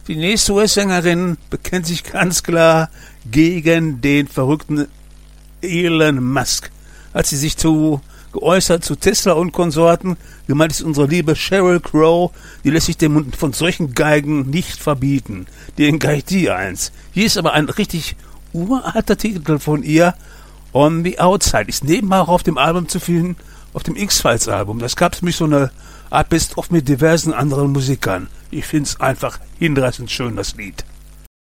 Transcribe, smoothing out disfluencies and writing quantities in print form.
Die nächste US-Sängerin bekennt sich ganz klar gegen den verrückten Elon Musk. Hat sie sich geäußert zu Tesla und Konsorten. Gemeint ist unsere liebe Sheryl Crow. Die lässt sich den Mund von solchen Geigen nicht verbieten. Den geigt die eins. Hier ist aber ein richtig uralter Titel von ihr. On the Outside. Ist nebenbei auch auf dem Album zu finden. Auf dem X-Files-Album. Das gab es mich so eine Art Best-of mit diversen anderen Musikern. Ich find's einfach hinreißend schön, das Lied.